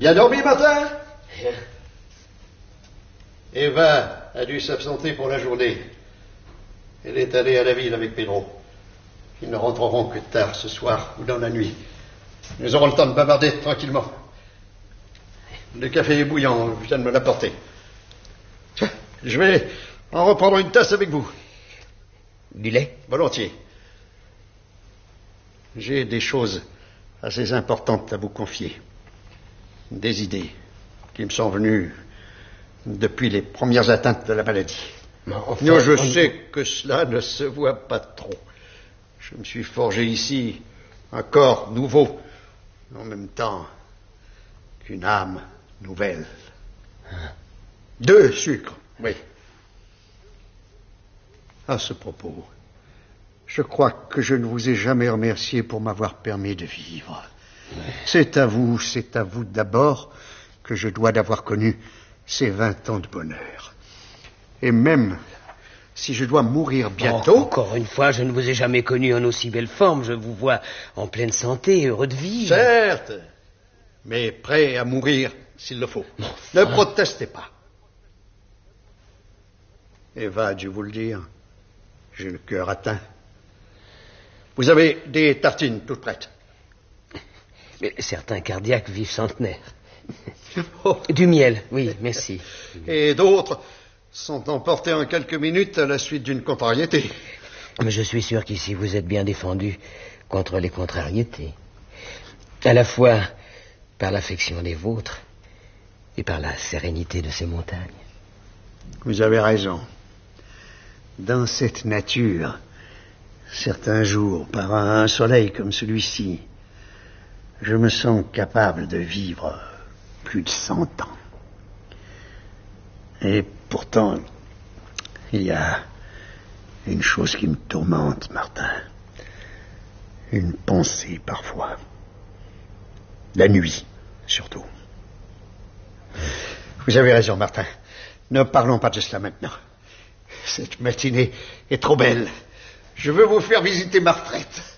Bien dormi, Martin? Eva a dû s'absenter pour la journée. Elle est allée à la ville avec Pedro. Ils ne rentreront que tard ce soir ou dans la nuit. Nous aurons le temps de bavarder tranquillement. Le café est bouillant, je viens de me l'apporter. Je vais en reprendre une tasse avec vous. Du lait? Volontiers. J'ai des choses assez importantes à vous confier. Des idées qui me sont venues depuis les premières atteintes de la maladie. Enfin, je sais que cela ne se voit pas trop. Je me suis forgé ici un corps nouveau, en même temps qu'une âme nouvelle. 2 sucres, oui. À ce propos, je crois que je ne vous ai jamais remercié pour m'avoir permis de vivre. C'est à vous d'abord que je dois d'avoir connu ces 20 ans de bonheur. Et même si je dois mourir bientôt... Encore une fois, je ne vous ai jamais connu en aussi belle forme. Je vous vois en pleine santé, heureux de vivre. Certes, mais prêt à mourir s'il le faut. Ne protestez pas. Eva a dû vous le dire. J'ai le cœur atteint. Vous avez des tartines toutes prêtes. Mais certains cardiaques vivent centenaires. Du miel, oui, merci. Et d'autres sont emportés en quelques minutes à la suite d'une contrariété. Mais je suis sûr qu'ici vous êtes bien défendu contre les contrariétés. À la fois par l'affection des vôtres et par la sérénité de ces montagnes. Vous avez raison. Dans cette nature, certains jours, par un soleil comme celui-ci, je me sens capable de vivre plus de 100 ans. Et pourtant, il y a une chose qui me tourmente, Martin. Une pensée parfois. La nuit, surtout. Vous avez raison, Martin. Ne parlons pas de cela maintenant. Cette matinée est trop belle. Je veux vous faire visiter ma retraite.